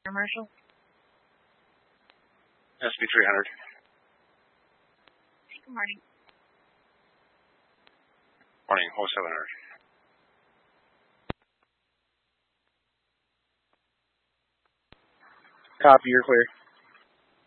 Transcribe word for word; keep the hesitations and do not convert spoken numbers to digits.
Commercial. S B three hundred. Good morning. Morning, O seven hundred. Copy, you're clear.